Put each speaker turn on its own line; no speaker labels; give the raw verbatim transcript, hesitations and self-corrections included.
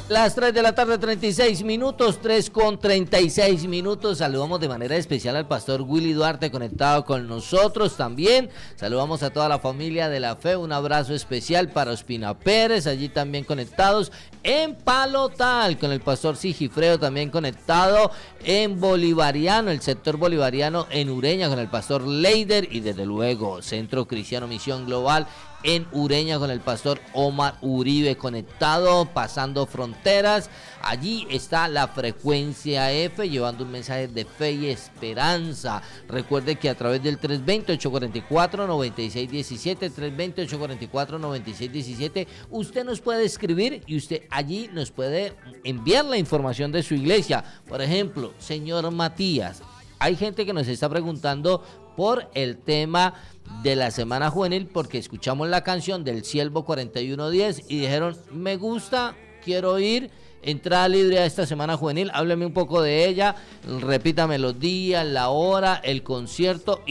Las tres de la tarde, treinta y seis minutos, tres con treinta y seis minutos. Saludamos de manera especial al pastor Willy Duarte conectado con nosotros también. Saludamos a toda la familia de la fe. Un abrazo especial para Ospina Pérez, allí también conectados. En Palotal, con el pastor Sigifredo también conectado. En Bolivariano, el sector bolivariano en Ureña, con el pastor Leider. Y desde luego, Centro Cristiano Misión Global en Ureña, con el pastor Omar Uribe conectado, pasando fronteras. Allí está la frecuencia F, llevando un mensaje de fe y esperanza. Recuerde que a través del tres dos cero, ocho cuatro cuatro, nueve seis uno siete, tres dos cero, ocho cuatro cuatro, nueve seis uno siete, usted nos puede escribir y usted allí nos puede enviar la información de su iglesia. Por ejemplo, señor Matías, hay gente que nos está preguntando por el tema de la semana juvenil, porque escuchamos la canción del Siervo cuarenta y uno diez y dijeron, me gusta, quiero ir, entrada libre a esta semana juvenil, hábleme un poco de ella, repítame los días, la hora, el concierto